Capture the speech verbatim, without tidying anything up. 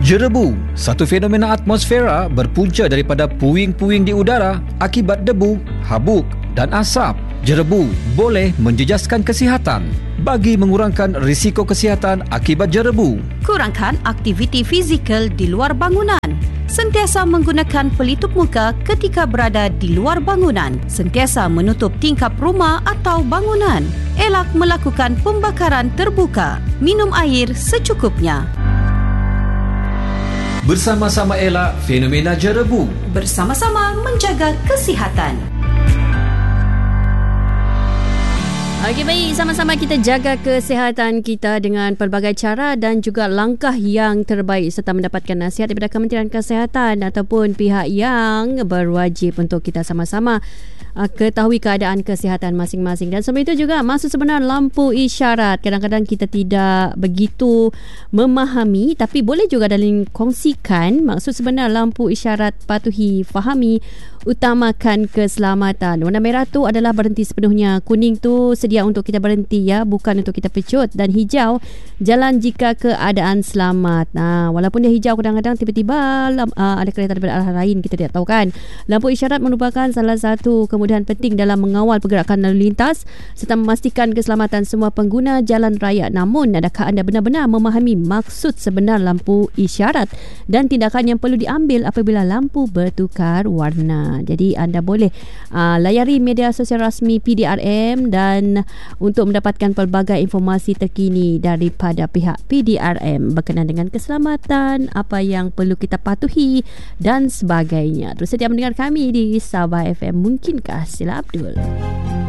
Jerebu, satu fenomena atmosfera berpunca daripada puing-puing di udara akibat debu, habuk dan asap. Jerebu boleh menjejaskan kesihatan. Bagi mengurangkan risiko kesihatan akibat jerebu, kurangkan aktiviti fizikal di luar bangunan. Sentiasa menggunakan pelitup muka ketika berada di luar bangunan. Sentiasa menutup tingkap rumah atau bangunan. Elak melakukan pembakaran terbuka. Minum air secukupnya. Bersama-sama elak fenomena jerebu. Bersama-sama menjaga kesihatan. Okey, baik, sama-sama kita jaga kesihatan kita dengan pelbagai cara dan juga langkah yang terbaik serta mendapatkan nasihat daripada Kementerian Kesihatan ataupun pihak yang berwajib untuk kita sama-sama uh, ketahui keadaan kesihatan masing-masing. Dan sebelum itu juga maksud sebenar lampu isyarat. Kadang-kadang kita tidak begitu memahami, tapi boleh juga dalam kongsikan maksud sebenar lampu isyarat. Patuhi, fahami, utamakan keselamatan. Warna merah tu adalah berhenti sepenuhnya. Kuning tu sedia untuk kita berhenti, ya, bukan untuk kita pecut. Dan hijau, jalan jika keadaan selamat. Nah, walaupun dia hijau, kadang-kadang tiba-tiba uh, ada kereta daripada arah lain, kita tidak tahu kan. Lampu isyarat merupakan salah satu kemudahan penting dalam mengawal pergerakan lalu lintas serta memastikan keselamatan semua pengguna jalan raya. Namun, adakah anda benar-benar memahami maksud sebenar lampu isyarat dan tindakan yang perlu diambil apabila lampu bertukar warna? Jadi anda boleh uh, layari media sosial rasmi P D R M dan untuk mendapatkan pelbagai informasi terkini daripada pihak P D R M berkenaan dengan keselamatan, apa yang perlu kita patuhi dan sebagainya. Terus sedia mendengar kami di Sabah F M. Mungkinkah Sila Abdul.